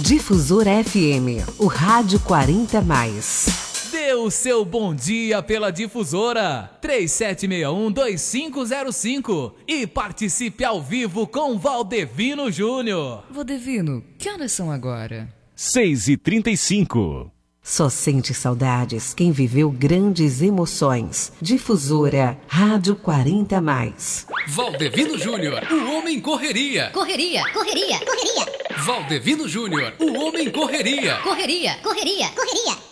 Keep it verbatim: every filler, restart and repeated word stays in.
Difusora F M, o Rádio quarenta mais. Dê o seu bom dia pela Difusora três sete seis um, dois cinco zero cinco e participe ao vivo com Valdevino Júnior. Valdevino, que horas são agora? seis e trinta e cinco. Só sente saudades quem viveu grandes emoções. Difusora Rádio quarenta mais. Valdevino Júnior, o homem correria. Correria, correria, correria. Valdevino Júnior, o homem correria. Correria, correria, correria.